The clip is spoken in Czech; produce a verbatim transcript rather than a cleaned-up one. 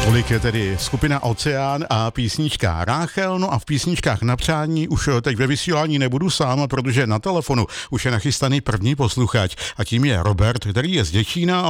Tolik je tedy skupina Oceán a písnička Ráchel. No a v písničkách na přání už teď ve vysílání nebudu sám, protože na telefonu už je nachystaný první posluchač a tím je Robert, který je z Děčína.